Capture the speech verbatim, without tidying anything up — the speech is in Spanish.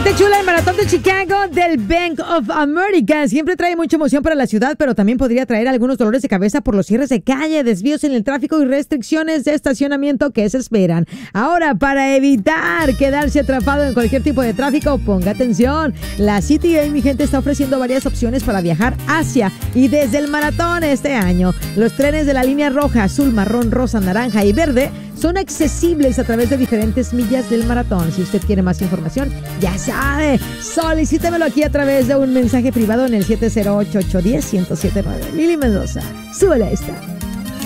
Gente chula, el maratón de Chicago del Bank of America siempre trae mucha emoción para la ciudad, pero también podría traer algunos dolores de cabeza por los cierres de calle, desvíos en el tráfico y restricciones de estacionamiento que se esperan. Ahora, para evitar quedarse atrapado en cualquier tipo de tráfico, ponga atención. La C T A, mi gente, está ofreciendo varias opciones para viajar hacia y desde el maratón este año. Los trenes de la línea roja, azul, marrón, rosa, naranja y verde son accesibles a través de diferentes millas del maratón. Si usted quiere más información, ya sabe, solicítemelo aquí a través de un mensaje privado en el siete cero ocho, ocho uno cero, uno cero siete nueve. Lili Mendoza, súbele a esta.